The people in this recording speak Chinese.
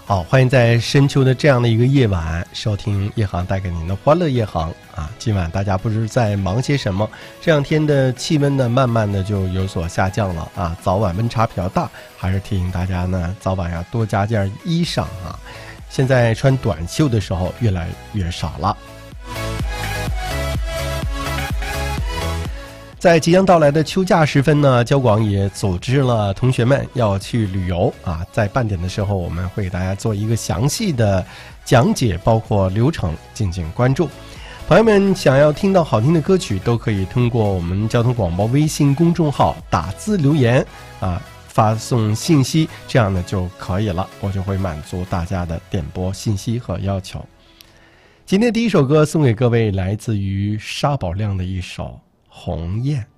好，欢迎在深秋的这样的一个夜晚收听夜航带给您的欢乐夜航啊！今晚大家不知在忙些什么？这两天的气温呢，慢慢的就有所下降了啊，早晚温差比较大，还是提醒大家呢，早晚要多加件衣裳啊。现在穿短袖的时候越来越少了。在即将到来的秋假时分呢，交广也组织了同学们要去旅游啊。在半点的时候，我们会给大家做一个详细的讲解，包括流程，敬请关注。朋友们想要听到好听的歌曲，都可以通过我们交通广播微信公众号打字留言啊，发送信息，这样呢就可以了，我就会满足大家的点播信息和要求。今天第一首歌送给各位，来自于沙宝亮的一首《鸿雁》。